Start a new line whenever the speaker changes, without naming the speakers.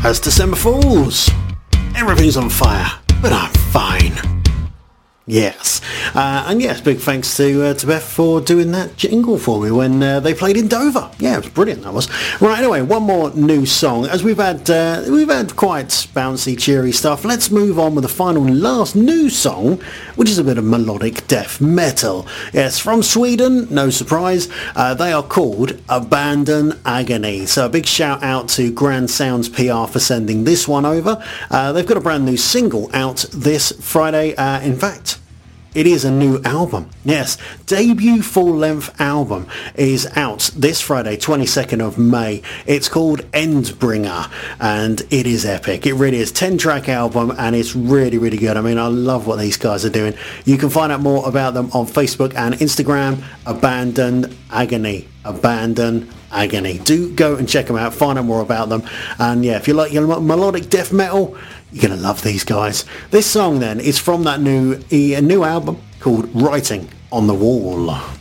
As December falls, everything's on fire, but I'm fine. Yes, and yes, big thanks to Beth for doing that jingle for me when they played in Dover. Yeah, it was brilliant, that was. Right, anyway, one more new song. As we've had quite bouncy, cheery stuff, let's move on with the final and last new song, which is a bit of melodic death metal. Yes, from Sweden, no surprise. They are called Abandon Agony. So a big shout out to Grand Sounds PR for sending this one over. They've got a brand new single out this Friday. In fact, it is a new album. Yes, debut full-length album is out this Friday, 22nd of May. It's called Endbringer, and it is epic. It really is. 10-track album, and it's really, really good. I mean, I love what these guys are doing. You can find out more about them on Facebook and Instagram. Abandon Agony. Abandon Agony. Do go and check them out. Find out more about them. And yeah, if you like your melodic death metal, you're going to love these guys. This song then is from that new album called Writing on the Wall.